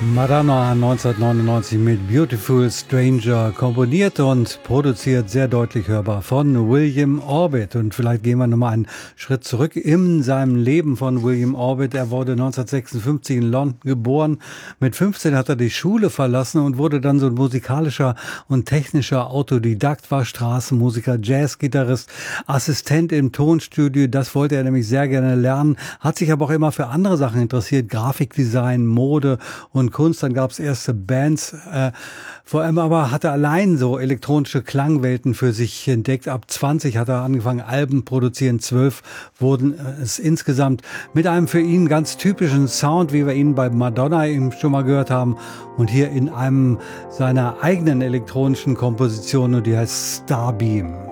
Madonna 1999 mit Beautiful Stranger komponiert und produziert, sehr deutlich hörbar von William Orbit. Und vielleicht gehen wir nochmal einen Schritt zurück in seinem Leben von William Orbit. Er wurde 1956 in London geboren. Mit 15 hat er die Schule verlassen und wurde dann so ein musikalischer und technischer Autodidakt, war Straßenmusiker, Jazzgitarrist, Assistent im Tonstudio. Das wollte er nämlich sehr gerne lernen, hat sich aber auch immer für andere Sachen interessiert, Grafikdesign, Mode und Kunst. Dann gab es erste Bands, vor allem aber hat er allein so elektronische Klangwelten für sich entdeckt. Ab 20 hat er angefangen, Alben produzieren, 12 wurden es insgesamt, mit einem für ihn ganz typischen Sound, wie wir ihn bei Madonna eben schon mal gehört haben, und hier in einem seiner eigenen elektronischen Kompositionen, und die heißt Starbeam.